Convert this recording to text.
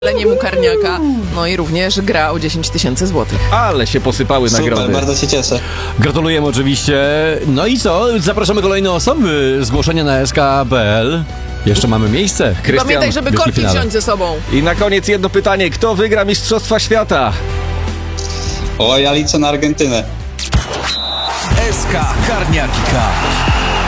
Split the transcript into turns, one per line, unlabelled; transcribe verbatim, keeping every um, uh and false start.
mu Karniaka, no i również gra o dziesięć tysięcy złotych.
Ale się posypały
Super,
nagrody.
bardzo się cieszę.
Gratulujemy oczywiście. No i co? Zapraszamy kolejne osoby. Zgłoszenia na S K kropka p l. Jeszcze mamy miejsce.
Krystian,
Pamiętaj, żeby
wielki
korki
finale.
wziąć ze sobą.
I na koniec jedno pytanie. Kto wygra Mistrzostwa Świata?
O, ja liczę na Argentynę.
S K Karniaki Cup.